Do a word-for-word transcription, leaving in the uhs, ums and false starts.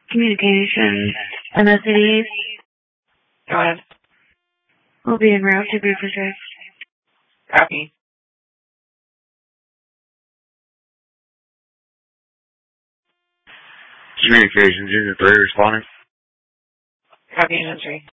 Communications. M S C Ds. Go ahead. We'll be en route to Buford six. Copy. Communications, Unit three responding. Copy, Unit three.